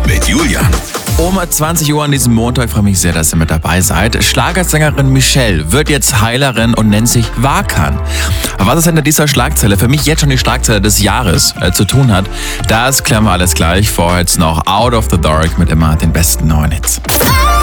mit Julian. Um 20 Uhr an diesem Montag freue ich mich sehr, dass ihr mit dabei seid. Schlagersängerin Michelle wird jetzt Heilerin und nennt sich Wakan. Was es hinter dieser Schlagzeile, für mich jetzt schon die Schlagzeile des Jahres, zu tun hat, das klären wir alles gleich. Vorher jetzt noch Out of the Dark mit immer den besten neuen Hits.